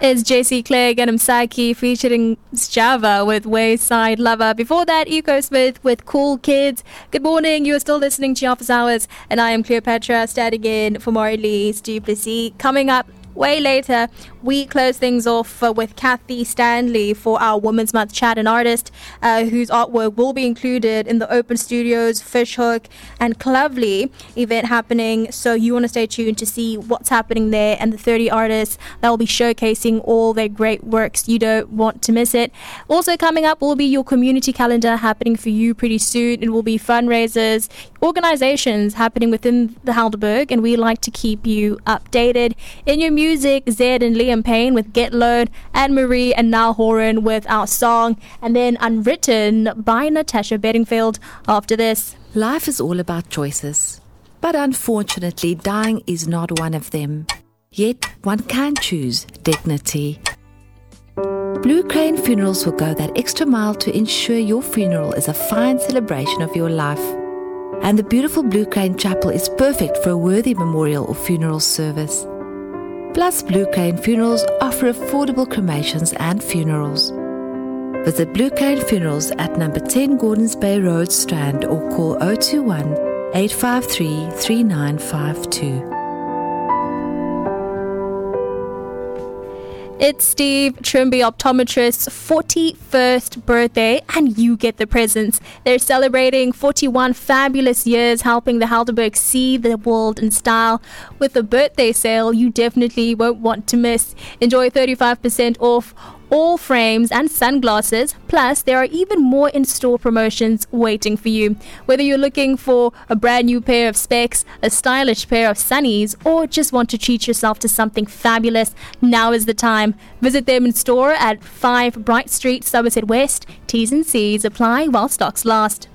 is JC Clegg and Msaki featuring Java with Wayside Lover. Before that, Eco Smith with Cool Kids. Good morning. You are still listening to Office Hours, and I am Cleopatra, standing in for Marley Duplessis. Coming up way later, we close things off with Kathy Stanley for our Women's Month chat, an artist whose artwork will be included in the Open Studios, Fishhook and Clovely event happening. So you want to stay tuned to see what's happening there and the 30 artists that will be showcasing all their great works. You don't want to miss it. Also coming up will be your community calendar happening for you pretty soon. It will be fundraisers, organizations happening within the Helderberg, and we like to keep you updated. In your music, Zed and Liam Payne with Get Load, Anne Marie and Niall Horan with Our Song, and then Unwritten by Natasha Bedingfield after this. Life is all about choices, but unfortunately dying is not one of them. Yet one can choose dignity. Blue Crane Funerals will go that extra mile to ensure your funeral is a fine celebration of your life. And the beautiful Blue Crane Chapel is perfect for a worthy memorial or funeral service. Plus, Blue Crane Funerals offer affordable cremations and funerals. Visit Blue Crane Funerals at number 10 Gordons Bay Road, Strand, or call 021 853 3952. It's Steve Trimby, optometrist's 41st birthday, and you get the presents. They're celebrating 41 fabulous years helping the Helderberg see the world in style. With a birthday sale you definitely won't want to miss. Enjoy 35% off all frames and sunglasses, plus there are even more in-store promotions waiting for you. Whether you're looking for a brand new pair of specs, a stylish pair of sunnies, or just want to treat yourself to something fabulous, now is the time. Visit them in store at 5 Bright Street, Somerset West. T's and C's apply while stocks last.